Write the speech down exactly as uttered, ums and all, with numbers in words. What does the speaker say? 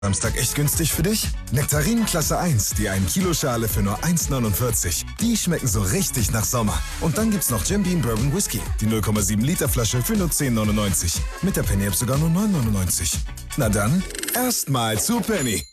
Samstag echt günstig für dich? Nektarinen Klasse eins, die ein Kilo Schale für nur eins neunundvierzig. Die schmecken so richtig nach Sommer. Und dann gibt's noch Jim Beam Bourbon Whisky, die null Komma sieben Liter Flasche für nur zehn neunundneunzig. Mit der Penny App sogar nur neun neunundneunzig. Na dann, erstmal zu Penny.